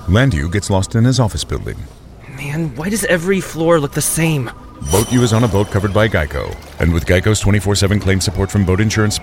Landu gets lost in his office building. Man, why does every floor look the same? Boat U is on a boat covered by Geico. And with Geico's 24/7 claim support from boat insurance